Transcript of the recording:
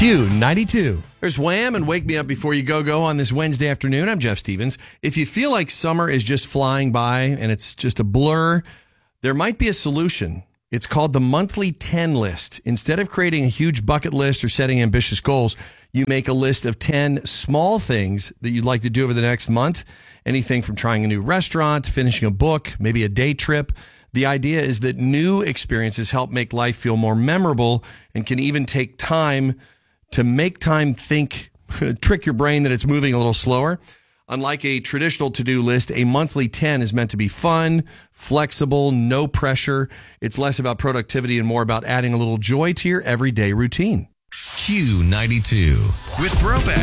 Q92. There's Wham and Wake Me Up Before You Go on this Wednesday afternoon. I'm Jeff Stevens. If you feel like summer is just flying by and it's just a blur, there might be a solution. It's called the monthly 10 list. Instead of creating a huge bucket list or setting ambitious goals, you make a list of 10 small things that you'd like to do over the next month. Anything from trying a new restaurant, finishing a book, maybe a day trip. The idea is that new experiences help make life feel more memorable and can even take time to make time think, trick your brain that it's moving a little slower. Unlike a traditional to-do list, a monthly 10 is meant to be fun, flexible, no pressure. It's less about productivity and more about adding a little joy to your everyday routine. Q92 with Throwback.